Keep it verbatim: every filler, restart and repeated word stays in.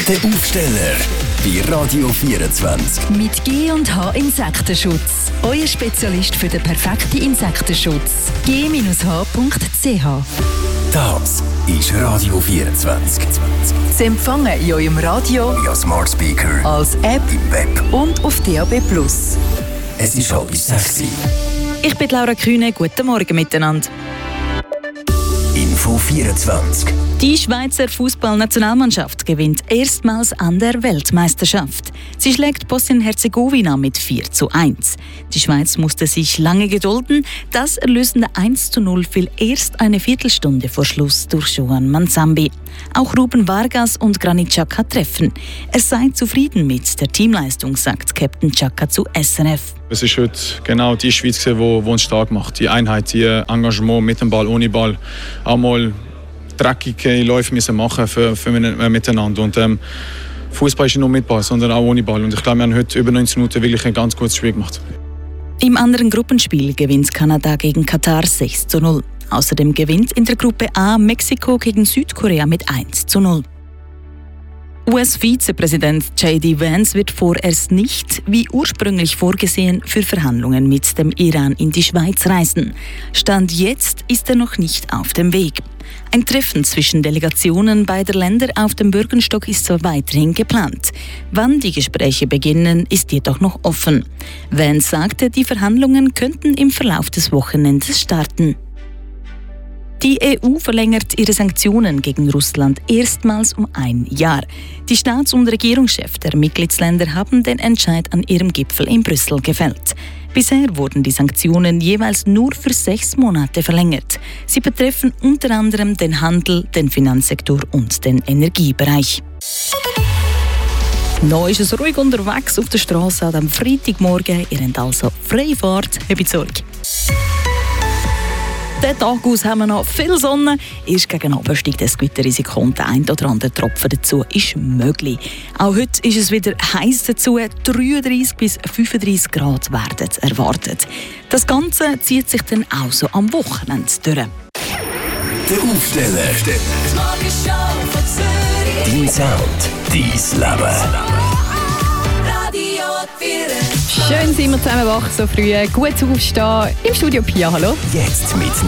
Der Aufsteller bei Radio vierundzwanzig. Mit G und H Insektenschutz. Euer Spezialist für den perfekten Insektenschutz. G H punkt c h. Das ist Radio vierundzwanzig. Sie empfangen in eurem Radio, via Smart Speaker, als App im Web und auf D A B plus. Es ist halb sechs. Ich bin Laura Kühne. Guten Morgen miteinander. Info vierundzwanzig. Die Schweizer Fußballnationalmannschaft gewinnt erstmals an der Weltmeisterschaft. Sie schlägt Bosnien-Herzegowina mit vier zu eins. Die Schweiz musste sich lange gedulden. Das erlösende eins zu null fiel erst eine Viertelstunde vor Schluss durch Joan Manzambi. Auch Ruben Vargas und Granit Xhaka treffen. Er sei zufrieden mit der Teamleistung, sagt Captain Xhaka zu S R F. Es ist heute genau die Schweiz, die uns stark macht. Die Einheit, die Engagement mit dem Ball, ohne Ball. Auch mal dreckige Läufe müssen machen für, für miteinander. Und ähm, Fußball ist nicht nur mit Ball, sondern auch ohne Ball. Und ich glaube, wir haben heute über neunzig Minuten wirklich ein ganz gutes Spiel gemacht. Im anderen Gruppenspiel gewinnt Kanada gegen Katar sechs zu null. Außerdem gewinnt in der Gruppe A Mexiko gegen Südkorea mit eins zu null. U S-Vizepräsident J D Vance wird vorerst nicht, wie ursprünglich vorgesehen, für Verhandlungen mit dem Iran in die Schweiz reisen. Stand jetzt ist er noch nicht auf dem Weg. Ein Treffen zwischen Delegationen beider Länder auf dem Bürgenstock ist zwar weiterhin geplant. Wann die Gespräche beginnen, ist jedoch noch offen. Vance sagte, die Verhandlungen könnten im Verlauf des Wochenendes starten. Die E U verlängert ihre Sanktionen gegen Russland erstmals um ein Jahr. Die Staats- und Regierungschefs der Mitgliedsländer haben den Entscheid an ihrem Gipfel in Brüssel gefällt. Bisher wurden die Sanktionen jeweils nur für sechs Monate verlängert. Sie betreffen unter anderem den Handel, den Finanzsektor und den Energiebereich. Noch ist es ruhig unterwegs auf der Straße am Freitagmorgen. Ihr habt also freie Fahrt. Habt Sorge. Den Tag aus haben wir noch viel Sonne. Erst gegen Abend steigt das Gewitterrisiko und der ein oder andere Tropfen dazu ist möglich. Auch heute ist es wieder heiß dazu. dreiunddreißig bis fünfunddreißig Grad werden erwartet. Das Ganze zieht sich dann auch so am Wochenende durch. Der Aufsteller. Dein Sound, dein Leben. Schön sind wir zusammen wach, so früh. Gut aufstehen. Im Studio Pia, hallo. Jetzt mit